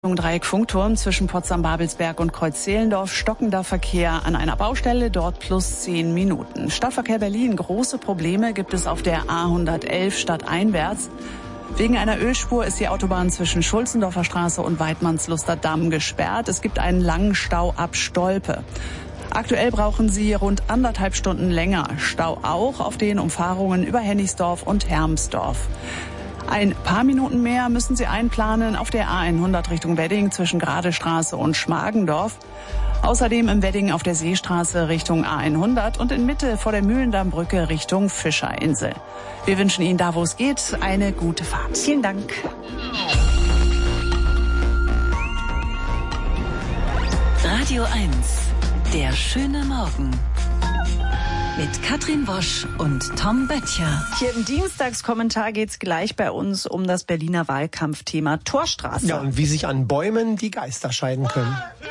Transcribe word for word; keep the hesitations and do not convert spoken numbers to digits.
Dreieck-Funkturm zwischen Potsdam-Babelsberg und Kreuz-Zehlendorf, stockender Verkehr an einer Baustelle, dort plus zehn Minuten. Stadtverkehr Berlin, große Probleme gibt es auf der A hundertelf stadteinwärts. Wegen einer Ölspur ist die Autobahn zwischen Schulzendorfer Straße und Weidmannsluster Damm gesperrt. Es gibt einen langen Stau ab Stolpe. Aktuell brauchen Sie rund anderthalb Stunden länger. Stau auch auf den Umfahrungen über Hennigsdorf und Hermsdorf. Ein paar Minuten mehr müssen Sie einplanen auf der A hundert Richtung Wedding zwischen Gradestraße und Schmargendorf. Außerdem im Wedding auf der Seestraße Richtung A hundert und in Mitte vor der Mühlendammbrücke Richtung Fischerinsel. Wir wünschen Ihnen da, wo es geht, eine gute Fahrt. Vielen Dank. Radio eins, der schöne Morgen. Mit Katrin Wosch und Tom Böttcher. Hier im Dienstagskommentar geht's gleich bei uns um das Berliner Wahlkampfthema Torstraße. Ja, und wie sich an Bäumen die Geister scheiden können.